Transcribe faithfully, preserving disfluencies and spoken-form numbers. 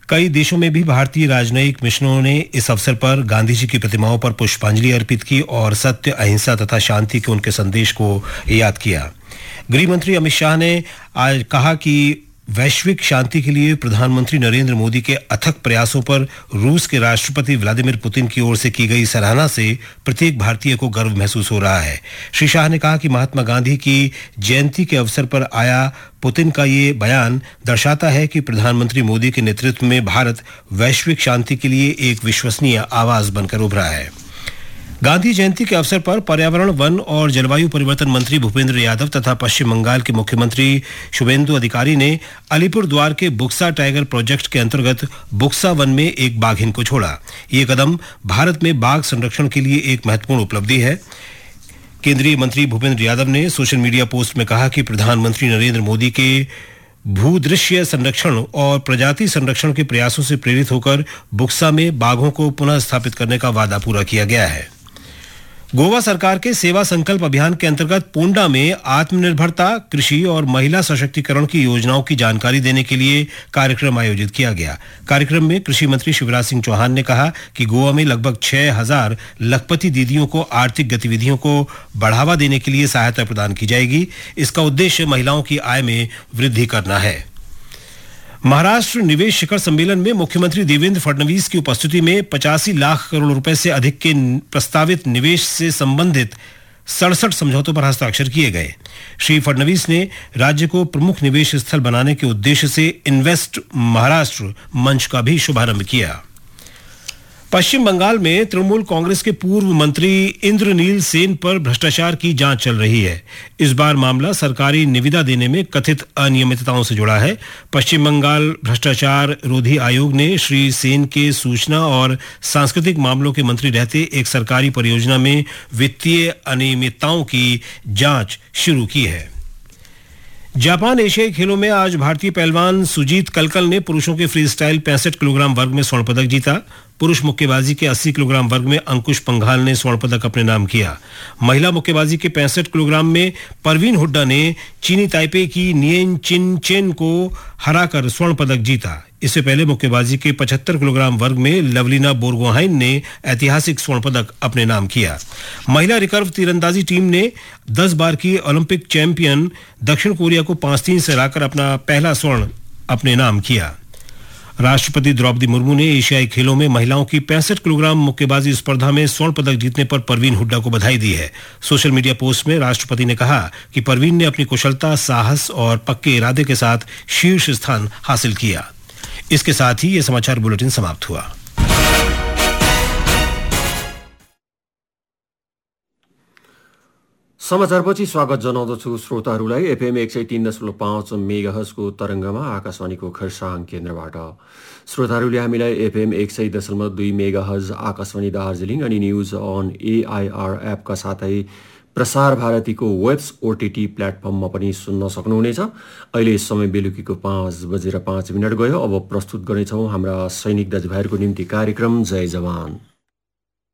कई देशों में भी भारतीय राजनयिक मिशनों ने इस अवसर पर गांधी जी की प्रतिमाओं पर पुष्पांजलि अर्पित की और सत्य, अहिंसा तथा शांति के उनके संदेश को याद किया। गृह मंत्री अमित शाह ने आज कहा कि वैश्विक शांति के लिए प्रधानमंत्री नरेंद्र मोदी के अथक प्रयासों पर रूस के राष्ट्रपति व्लादिमीर पुतिन की ओर से की गई सराहना से प्रत्येक भारतीय को गर्व महसूस हो रहा है। श्री शाह ने कहा कि महात्मा गांधी की जयंती के अवसर पर आया पुतिन का ये बयान दर्शाता है कि प्रधानमंत्री मोदी के नेतृत्व में भारत वैश्विक शांति के लिए एक विश्वसनीय आवाज बनकर उभरा है। गांधी जयंती के अवसर पर पर्यावरण, वन और जलवायु परिवर्तन मंत्री भूपेंद्र यादव तथा पश्चिम बंगाल के मुख्यमंत्री शुभेंदु अधिकारी ने अलीपुर द्वार के बुक्सा टाइगर प्रोजेक्ट के अंतर्गत बुक्सा वन में एक बाघिन को छोड़ा। ये कदम भारत में बाघ संरक्षण के लिए एक महत्वपूर्ण उपलब्धि है। केंद्रीय मंत्री भूपेंद्र यादव ने सोशल मीडिया पोस्ट में कहा कि प्रधानमंत्री नरेंद्र मोदी के भूदृश्य संरक्षण और प्रजाति संरक्षण के प्रयासों से प्रेरित होकर बुक्सा में बाघों को पुनः स्थापित करने का वादा पूरा किया गया है। गोवा सरकार के सेवा संकल्प अभियान के अंतर्गत पोंडा में आत्मनिर्भरता, कृषि और महिला सशक्तिकरण की योजनाओं की जानकारी देने के लिए कार्यक्रम आयोजित किया गया। कार्यक्रम में कृषि मंत्री शिवराज सिंह चौहान ने कहा कि गोवा में लगभग छह हजार लखपति दीदियों को आर्थिक गतिविधियों को बढ़ावा देने के लिए सहायता प्रदान की जाएगी। इसका उद्देश्य महिलाओं की आय में वृद्धि करना है। महाराष्ट्र निवेश शिखर सम्मेलन में मुख्यमंत्री देवेंद्र फडणवीस की उपस्थिति में पचासी लाख करोड़ रुपए से अधिक के प्रस्तावित निवेश से संबंधित सड़सठ समझौतों पर हस्ताक्षर किए गए। श्री फडणवीस ने राज्य को प्रमुख निवेश स्थल बनाने के उद्देश्य से इन्वेस्ट महाराष्ट्र मंच का भी शुभारंभ किया। पश्चिम बंगाल में तृणमूल कांग्रेस के पूर्व मंत्री इंद्रनील सेन पर भ्रष्टाचार की जांच चल रही है। इस बार मामला सरकारी निविदा देने में कथित अनियमितताओं से जुड़ा है। पश्चिम बंगाल भ्रष्टाचार रोधी आयोग ने श्री सेन के सूचना और सांस्कृतिक मामलों के मंत्री रहते एक सरकारी परियोजना में वित्तीय अनियमितताओं की जांच शुरू की है। जापान एशियाई खेलों में आज भारतीय पहलवान सुजीत कलकल ने पुरुषों के फ्री स्टाइल पैंसठ किलोग्राम वर्ग में स्वर्ण पदक जीता। पुरुष मुक्केबाजी के अस्सी किलोग्राम वर्ग में अंकुश पंघाल ने स्वर्ण पदक अपने नाम किया। महिला मुक्केबाजी के पैंसठ किलोग्राम में परवीन हुड्डा ने चीनी ताइपे की नियन चिन चेन को हराकर स्वर्ण पदक जीता। इससे पहले मुक्केबाजी के पचहत्तर किलोग्राम वर्ग में लवलीना बोरगोहाइन ने ऐतिहासिक स्वर्ण पदक अपने नाम किया। महिला रिकर्व तीरंदाजी टीम ने दस बार की ओलंपिक चैंपियन दक्षिण कोरिया को पांच तीन से हराकर अपना पहला स्वर्ण अपने नाम किया। राष्ट्रपति द्रौपदी मुर्मू ने एशियाई खेलों में महिलाओं की पैंसठ किलोग्राम मुक्केबाजी स्पर्धा में स्वर्ण पदक जीतने पर परवीन हुड्डा को बधाई दी है। सोशल मीडिया पोस्ट में राष्ट्रपति ने कहा कि परवीन ने अपनी कुशलता, साहस और पक्के इरादे के साथ शीर्ष स्थान हासिल किया। इसके साथ ही ये समाचार बुलेटिन समाप्त हुआ। समाचारपछि स्वागत जनाउँदछु श्रोताहरूलाई। एफएम एक सय तीन दशमलव पाँच मेगाहर्जको तरङ्गमा आकाशवाणीको खरसाङ केन्द्रबाट। श्रोताहरूले हामीलाई एफएम एक सय दशमलव दुई मेगाहर्ज आकाशवाणी दार्जिलिङ अनि न्युज अन एआइआर एपका साथै प्रसार भारतीको वेब्स ओटिटी प्लेटफर्ममा पनि सुन्न सक्नुहुनेछ। अहिले समय बेलुकीको पाँच बजेर पाँच मिनट गयो। अब प्रस्तुत गर्नेछौँ हाम्रा सैनिक दाजुभाइहरूको निम्ति कार्यक्रम जय जवान।